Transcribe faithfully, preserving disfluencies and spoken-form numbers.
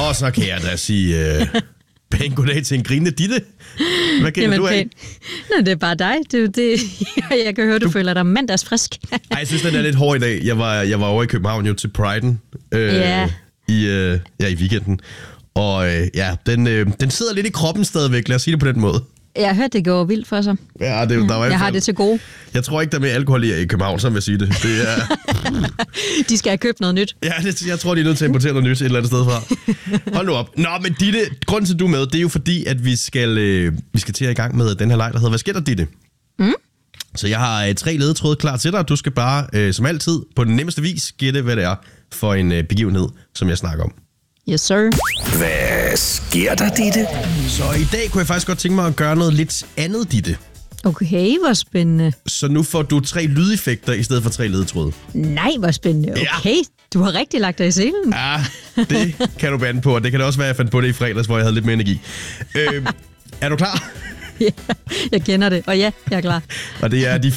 Og så kan jeg da sige uh, pæn goddag til en grinende Ditte. Hvad kender Jamen, du af? pæn. Nå, det er bare dig. Det, det, jeg kan høre, du, du føler dig mandagsfrisk. Ej, jeg synes, den er lidt hård i dag. Jeg var, jeg var over i København jo til Pride'en øh, Ja. i, øh, ja, i weekenden. Og øh, ja, den, øh, den sidder lidt i kroppen stadigvæk, lad os sige det på den måde. Jeg har hørt, det går vildt for sig. Ja, det, der var Jeg har det til gode. Jeg tror ikke, der er mere alkohol i, i København, som jeg siger det. det er... De skal have købt noget nyt. Ja, det, jeg tror, de er nødt til at importere noget nyt et eller andet sted fra. Hold nu op. Nå, men Ditte, grunden til, at du er med, det er jo fordi, at vi skal, øh, vi skal til at i gang med den her leg, der hedder Hvad sker der, Ditte? Mm. Så jeg har øh, tre ledetråde klar til dig. Du skal bare, øh, som altid, på den nemmeste vis gætte, hvad det er for en øh, begivenhed, som jeg snakker om. Yes, sir. Hvad sker der, Ditte? Så i dag kunne jeg faktisk godt tænke mig at gøre noget lidt andet, Ditte. Okay, hvor spændende. Så nu får du tre lydeffekter i stedet for tre ledetråde. Nej, hvor spændende. Ja. Okay, du har rigtig lagt dig i selen. Ja, det kan du bande på, og det kan det også være, at jeg fandt på det i fredags, hvor jeg havde lidt mere energi. Øh, er du klar? Ja, jeg kender det, og ja, jeg er klar. Og det er de